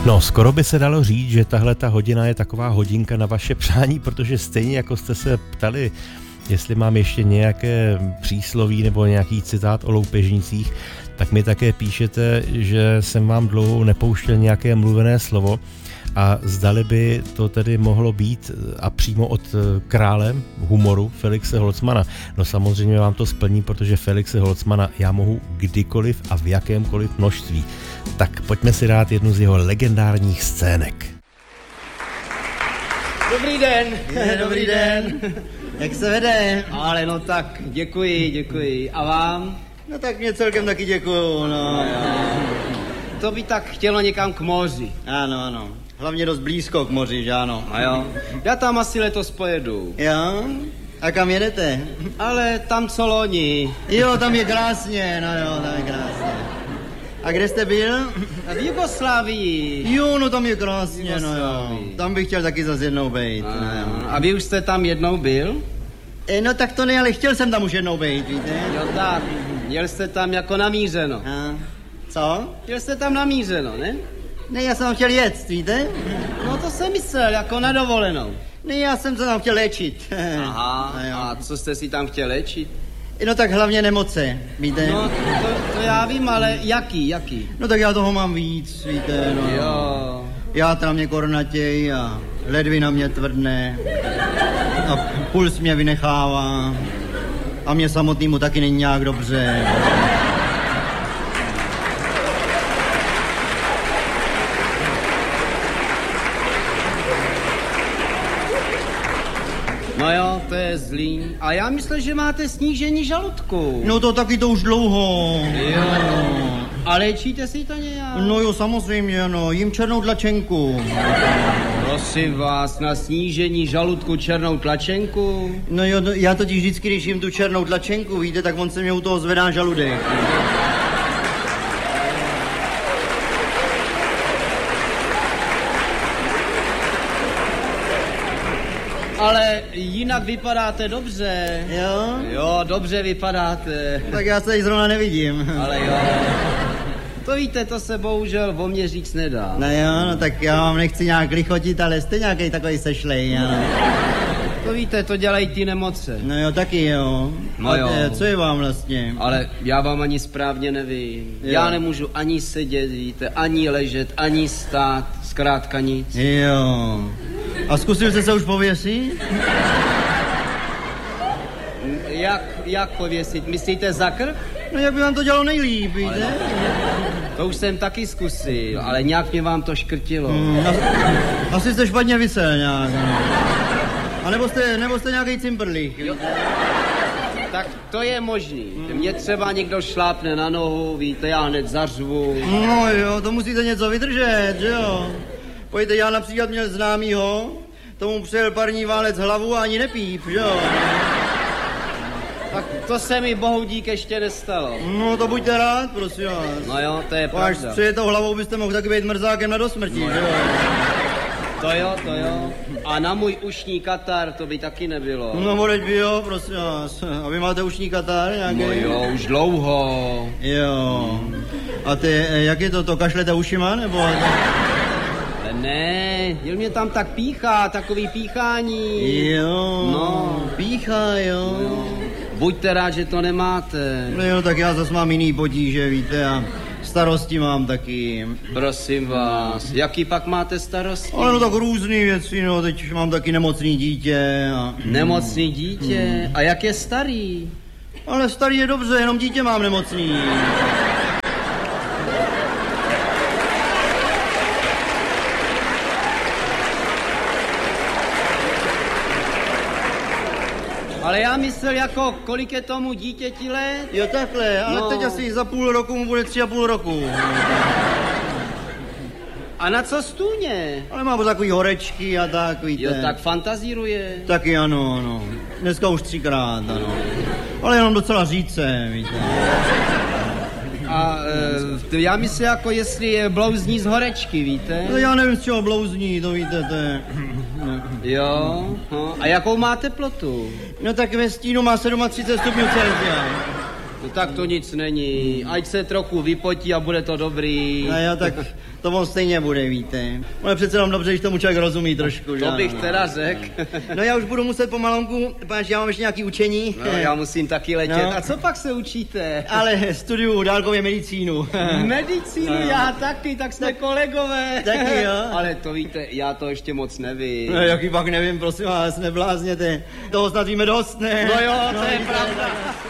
No, skoro by se dalo říct, že tahle ta hodina je taková hodinka na vaše přání, protože stejně jako jste se ptali, jestli mám ještě nějaké přísloví nebo nějaký citát o loupežnicích, tak mi také píšete, že jsem vám dlouho nepouštěl nějaké mluvené slovo a zdali by to tedy mohlo být a přímo od krále humoru Felixe Holzmana. No samozřejmě vám to splní, protože Felixe Holzmana já mohu kdykoliv a v jakémkoliv množství. Tak pojďme si dát jednu z jeho legendárních scének. Dobrý den. Dobrý den. Jak se vede? Ale no tak, děkuji. A vám? No tak mě celkem taky děkuju, no. To by tak chtělo někam k moři. Ano. Hlavně dost blízko k moři, že ano? A jo. Já tam asi letos pojedu. Jo? A kam jedete? Ale tam co loni. Jo, tam je krásně, no jo, tam je krásně. A kde jste byl? V Jugoslávii. Jo, no tam je krásně, no jo. Tam bych chtěl taky zase jednou bejt. A vy už jste tam jednou byl? No tak to ne, ale chtěl jsem tam už jednou bejt, víte? Jo tak, měl jste tam jako namířeno. A co? Měl jste tam namířeno, ne? Ne, já jsem tam chtěl jet, víte? No to jsem myslel, jako na dovolenou. Ne, já jsem se tam chtěl léčit. Aha, a co jste si tam chtěl léčit? No tak hlavně nemoce, víte? No to já vím, ale jaký? No tak já toho mám víc, víte, no. Jo. Játra na mě kornatěj a ledvina mě tvrdne a puls mě vynechává a mě samotnému taky není nějak dobře. No jo, to je zlý. A já myslel, že máte snížení žaludku. No to taky to už dlouho. Jo. A léčíte si to nějak? No jo, samozřejmě, no. Jím černou tlačenku. Prosím vás, na snížení žaludku černou tlačenku? No jo, já totiž vždycky, když jím tu černou tlačenku, víte, tak on se mě u toho zvedá žaludek. Ale jinak vypadáte dobře. Jo? Jo, dobře vypadáte. Tak já se jí zrovna nevidím. Ale jo. To víte, to se bohužel o mě říct nedá. No jo, no tak já vám nechci nějak lichotit, ale jste nějaký takový sešlej, ano. To víte, to dělají ty nemoce. No jo, taky jo. No jo. Co je vám vlastně? Ale já vám ani správně nevím. Jo. Já nemůžu ani sedět, víte, ani ležet, ani stát, zkrátka nic. Jo. A zkusil jste se už pověsit? Jak pověsit? Myslíte za krk? No jak by vám to dělalo nejlíp, víte? To už jsem taky zkusil, ale nějak mě vám to škrtilo. Asi jste špatně visel nějak. No. A nebo jste nějaký cimprlík. Jo. Tak to je možný. Mě třeba někdo šlápne na nohu, víte, já hned zařvu. No jo, to musíte něco vydržet, že jo? Pojďte, já například měl známýho, tomu přijel parní válec hlavu a ani nepíp, že jo? Tak to se mi bohu dík ještě nestalo. No to buďte rád, prosím vás. No jo, to je Až pravda. s přijetou hlavou byste mohl taky být mrzákem na dosmrtí, že jo? To jo. A na můj ušní katar to by taky nebylo. No vodeť by jo, prosím vás. A vy máte ušní katar nějaký? No jo, už dlouho. Jo. A ty, jak je to kašlete ušima, nebo? Ale ne, děl mě tam tak píchá, takový píchání. Jo, No. píchá, jo. Buďte rád, že to nemáte. No jo, tak já zase mám jiný potíže, víte, a starosti mám taky. Prosím vás, jaký pak máte starosti? Ale no tak různý věci, no, teď mám taky nemocný dítě a... Nemocný dítě? A jak je starý? Ale starý je dobře, jenom dítě mám nemocný. Ale já myslel, jako, kolik je tomu dítěti let? Jo, takhle, ale No. teď asi za půl roku mu bude 3,5 roku. A na co stůně? Ale má takový horečky a tak, víte. Jo, tak fantazíruje. Taky ano, ano. Dneska už 3krát, ano. Ale jenom docela řídce, víte. A já myslím, jako jestli je blouzní z horečky, víte? No, já nevím, z čeho blouzní, to víte, to je... Jo, no. A jakou má teplotu? No tak ve stínu má 37 stupňů Celsia. No tak to nic není. Ať se trochu vypotí a bude to dobrý. No jo, tak to on stejně bude, víte. Ale přece jenom dobře, když tomu člověk rozumí trošku. To bych teda řekl. No já už budu muset pomalonku, protože já mám ještě nějaký učení. No, já musím taky letět. No. A co pak se učíte? Ale studuju dálkově medicínu. Medicínu, já taky, tak jsme kolegové. Taky jo. Ale to víte, já to ještě moc nevím. No jaký pak nevím, prosím vás, neblázněte. Toho snad víme dost, ne? No jo, to je pravda.